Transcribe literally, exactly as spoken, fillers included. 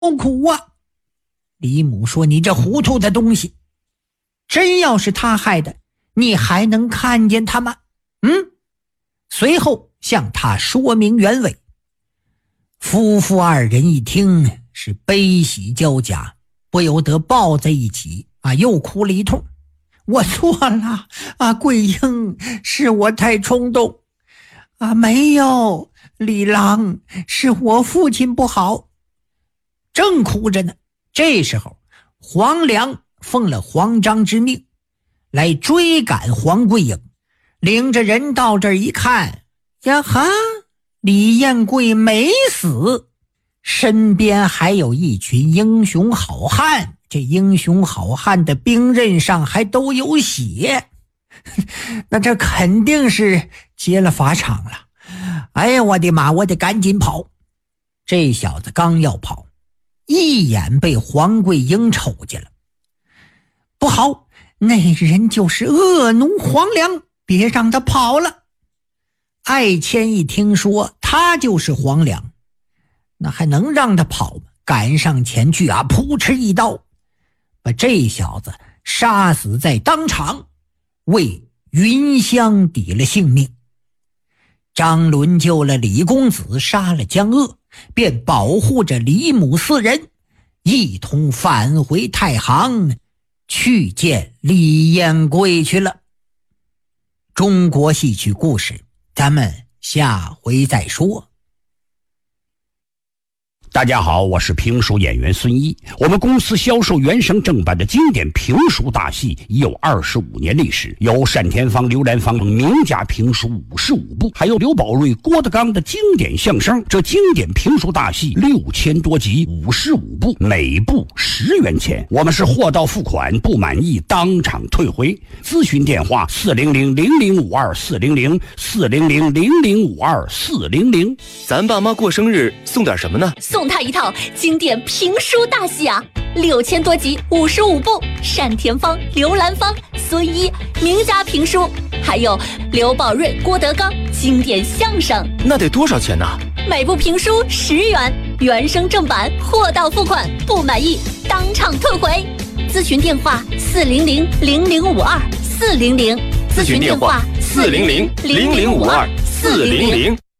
苦啊！李母说：“你这糊涂的东西，真要是他害的，你还能看见他吗？”嗯，随后向他说明原委。夫妇二人一听是悲喜交加，不由得抱在一起啊，又哭了一通。我错了啊，桂英，是我太冲动啊，没有，李郎，是我父亲不好。正哭着呢，这时候黄良奉了黄章之命来追赶黄桂英，领着人到这儿一看，呀哈，李彦贵没死，身边还有一群英雄好汉，这英雄好汉的兵刃上还都有血，那这肯定是劫了法场了。哎呀，我的妈，我得赶紧跑。这小子刚要跑，一眼被黄桂英瞅见了。不好，那人就是恶奴黄良，别让他跑了。艾谦一听说他就是黄良，那还能让他跑吗？赶上前去啊，扑哧一刀把这小子杀死在当场，为云香抵了性命。张伦救了李公子，杀了江鄂，便保护着李母四人一同返回太行，去见李彦贵去了。中国戏曲故事，咱们下回再说。 大家好，我是评书演员孙一。我们公司销售原声正版的经典评书大戏已有二十五年历史，有单田芳、刘兰芳等名家评书五十五部，还有刘宝瑞、郭德纲的经典相声。这经典评书大戏六千多集，五十五部，每部十元钱。我们是货到付款，不满意当场退回。咨询电话：四零零零零五二四零零四零零零零五二四零零。 咱爸妈过生日送点什么呢？ 送他一套经典评书大戏啊，六千多集，五十五部，单田芳、刘兰芳、孙一名家评书，还有刘宝瑞、郭德纲经典相声。 那得多少钱呢？ 每部评书十元，原声正版，货到付款，不满意当场退回。咨询电话：四零零零零五二四零零。 咨询电话：四零零零零五二四零零。